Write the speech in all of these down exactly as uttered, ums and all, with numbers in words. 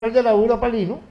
de la Europa League, ¿no?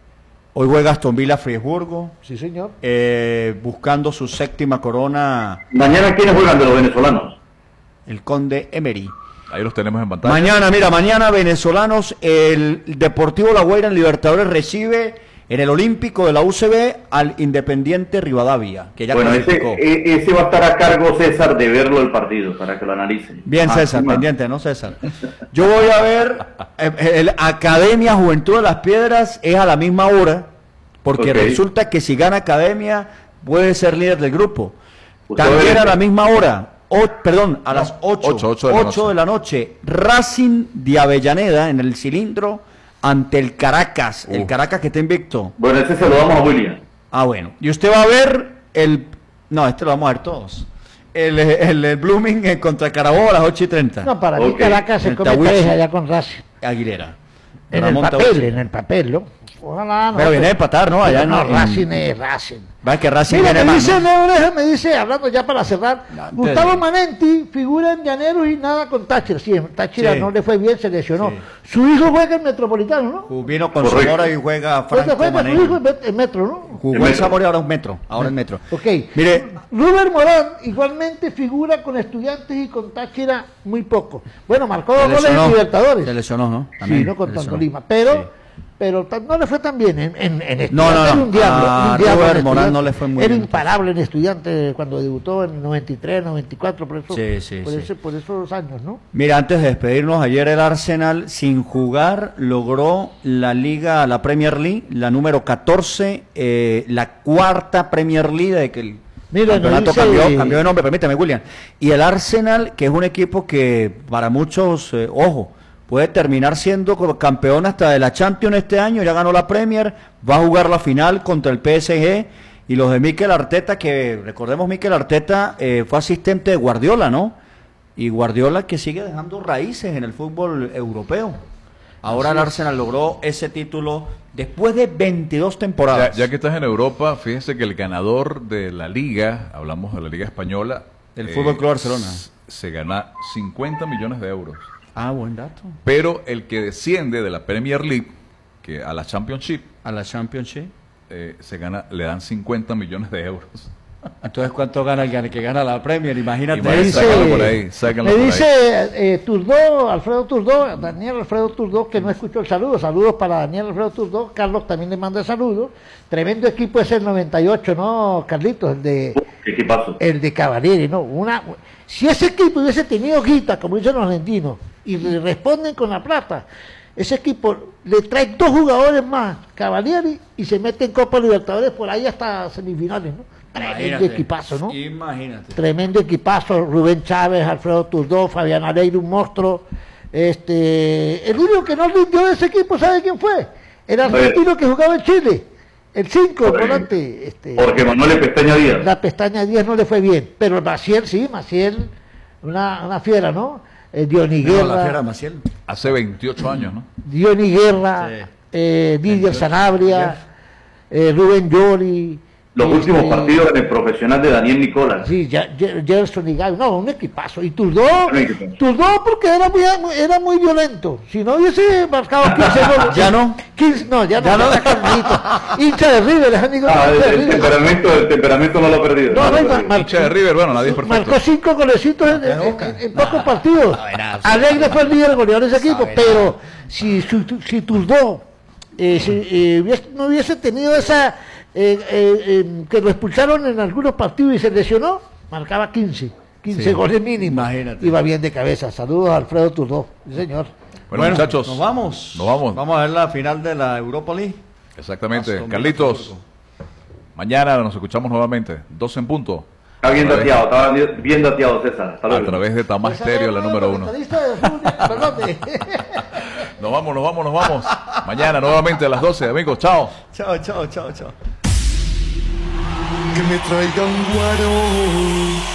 Hoy juega Aston Villa Friburgo. Sí, señor. Eh, buscando su séptima corona. Mañana, ¿quiénes juegan de los venezolanos? El Conde Emery. Ahí los tenemos en pantalla. Mañana, mira, mañana venezolanos, el Deportivo La Guaira en Libertadores recibe en el Olímpico de la U C B al Independiente Rivadavia, que ya bueno, ese, ese va a estar a cargo César de verlo el partido, para que lo analicen. Bien, ah, César, pendiente, ¿no, César? Yo voy a ver, eh, el Academia Juventud de las Piedras es a la misma hora, porque okay. resulta que si gana Academia puede ser líder del grupo. Usted También a la misma hora, o, perdón, a no, las ocho de la noche, Racing de Avellaneda en el Cilindro ante el Caracas, uh. el Caracas que está invicto. Bueno, ese se lo damos a William. Ah, bueno. Y usted va a ver el... No, este lo vamos a ver todos. El, el, el Blooming contra Carabobo a las ocho y treinta. No, para okay. mí Caracas se come tres allá con Racing. Aguilera. En Ramón el papel, Tabuchi. en el papel, ¿no? Ojalá no. Pero viene a empatar, ¿no? Allá no, en, Racing es Racing. Va que Racing Mira, viene me más, dice ¿no? Leo Oreja, me dice, hablando ya para cerrar, no, Gustavo Manenti figura en Llaneros y nada con Táchira. Sí, Táchira sí. no le fue bien, se lesionó. Sí. Su hijo juega en Metropolitano, ¿no? Vino con Zamora y juega Franco juega Manenti. Su hijo en Metro, ¿no? Jugó en Zamora y ahora es Metro. Ahora es Metro. Ok. Mire. Rubén Morán igualmente figura con Estudiantes y con Táchira muy poco. Bueno, marcó dos goles en Libertadores. Se lesionó, ¿no? También sí, no con Tolima. Pero... Sí. Pero no le fue tan bien en, en, en Estudiantes. No, no, no. Era un diablo. A un diablo Robert Morán no le fue muy Era bien. Era imparable en Estudiantes cuando debutó en noventa y tres, noventa y cuatro, por eso, sí, sí, por, sí. Ese, por esos años, ¿no? Mira, antes de despedirnos, ayer el Arsenal, sin jugar, logró la Liga, la Premier League, la número catorce, eh, la cuarta Premier League de que el Mira, campeonato dice... cambió, cambió de nombre, permítame, William. Y el Arsenal, que es un equipo que para muchos, eh, ojo, puede terminar siendo campeón hasta de la Champions este año, ya ganó la Premier, va a jugar la final contra el P S G, y los de Mikel Arteta, que recordemos Mikel Arteta eh, fue asistente de Guardiola, ¿no? Y Guardiola que sigue dejando raíces en el fútbol europeo. Ahora Así el Arsenal es. logró ese título después de veintidós temporadas. Ya, ya que estás en Europa, fíjense que el ganador de la Liga, hablamos de la Liga Española, el eh, Fútbol Club Barcelona, se gana cincuenta millones de euros. Ah, buen dato. Pero el que desciende de la Premier League, que a la Championship, a la Championship, eh, se gana, le dan cincuenta millones de euros. Entonces, ¿cuánto gana el que gana la Premier? Imagínate. Me dice, sácalo por ahí, sácalo me por dice ahí. Eh, Turdó, Alfredo Turdó, Daniel Alfredo Turdó, que no escuchó el saludo. Saludos para Daniel Alfredo Turdó. Carlos también le manda saludos. Tremendo equipo es el noventa y ocho, ¿no, Carlitos? El de, ¿Qué equipazo? El de Cavalieri, ¿no? Una, si ese equipo hubiese tenido guita, como dicen los argentinos, y le responden con la plata, ese equipo le trae dos jugadores más, Cavalieri, y se mete en Copa Libertadores por ahí hasta semifinales, ¿no? Tremendo Imagínate. equipazo, ¿no? Imagínate. Tremendo equipazo, Rubén Chávez, Alfredo Turdó, Fabián Areiro, un monstruo. Este, el único que no rindió de ese equipo, ¿sabe quién fue? El argentino que jugaba en Chile, el cinco, el volante. Este, Porque Manuel Pestaña Díaz. La Pestaña Díaz no le fue bien, pero Maciel sí, Maciel, una, una fiera, ¿no? Eh, Diony Guerra. No, la fiera Maciel. Hace veintiocho años, ¿no? Diony Guerra, sí. eh, Didier Sanabria, eh, Rubén Llori. Los este, últimos partidos en el profesional de Daniel Nicolás. Sí, Gerson y Gaby, no, un equipazo. Y Turdó, Turdó porque era muy, era muy violento. Si no hubiese marcado quince goles. ¿Ya no? quince, no, ya, ya no, no. Hincha de River, les han dicho. Ah, el, el, temperamento, el temperamento no lo ha perdido. No, no, no, no, hincha de River, bueno, nadie es perfecto. Marcó cinco golecitos en, en, en, en pocos ah, partidos. Alegre fue el líder goleador de ese equipo, pero si, si, si Turdó eh, si, eh, hubiese, no hubiese tenido esa... Eh, eh, eh, que lo expulsaron en algunos partidos y se lesionó, marcaba quince, quince sí, goles mínimos. Imagínate. Iba bien de cabeza. Saludos a Alfredo Turdó, sí, señor. Bueno, bueno, muchachos, nos vamos. Nos vamos. Vamos a ver la final de la Europa League. Exactamente. Paso, Carlitos, mañana nos escuchamos nuevamente, dos en punto. Está bien dateado, está bien dateado, César. Hasta luego. A través de Tamás Stereo, la número uno. Nos vamos, nos vamos, nos vamos. Mañana nuevamente a las doce, amigos. Chao. Chao, chao, chao, chao. Que me traigan guaro.